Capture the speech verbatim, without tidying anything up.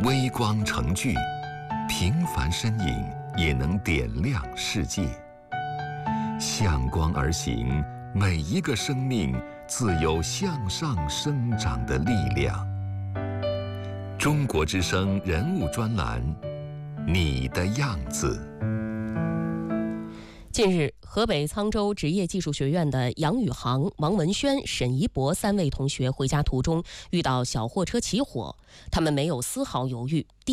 微光成炬，平凡身影也能点亮世界。向光而行，每一个生命自有向上生长的力量。中国之声人物专栏，你的样子。 近日，河北沧州职业技术学院的杨宇航、王文轩、沈一博三位同学回家途中遇到小货车起火，他们没有丝毫犹豫。